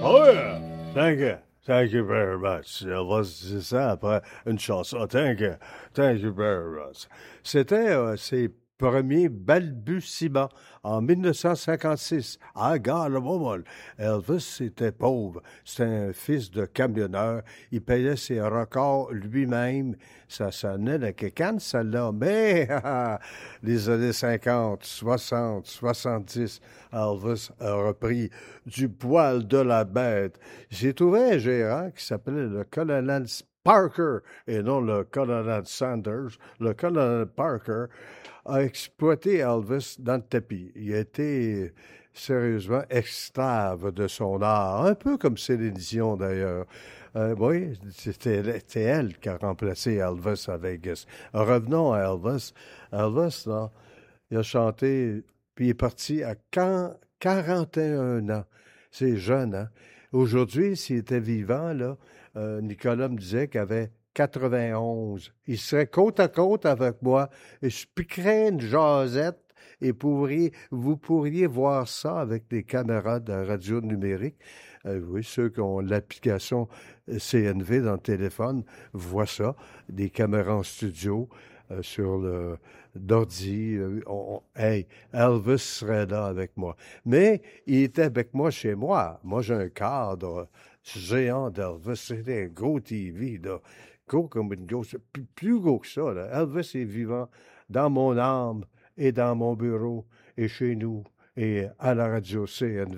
Oh yeah! Thank you. Thank you very much. C'est ça après une chanson. Thank you. Thank you very much. C'était ses premiers balbutiements en 1956. I got a woman. Elvis était pauvre. C'était un fils de camionneur. Il payait ses records lui-même. Ça sonnait de quelqu'un, celle-là. Mais les années 50, 60, 70, Elvis a repris du poil de la bête. J'ai trouvé un gérant qui s'appelait le colonel Parker et non le colonel Sanders. Le colonel Parker a exploité Elvis dans le tapis. Il a été sérieusement esclave de son art, un peu comme Céline Dion d'ailleurs. Oui, c'était elle qui a remplacé Elvis à Vegas. Revenons à Elvis. Elvis, là, il a chanté, puis il est parti à 41 ans. C'est jeune, hein? Aujourd'hui, s'il était vivant, là, Nicolas me disait qu'il avait 91. Il serait côte à côte avec moi et je piquerais une jasette et vous pourriez voir ça avec des caméras de radio numérique. Oui, ceux qui ont l'application CNV dans le téléphone voient ça, des caméras en studio sur le d'ordi. Hey, Elvis serait là avec moi. Mais il était avec moi chez moi. Moi, j'ai un cadre géant d'Elvis. C'était un gros TV, là. Gros comme une grosse... Plus gros que ça, là. Elvis est vivant dans mon âme et dans mon bureau et chez nous et à la radio CNV.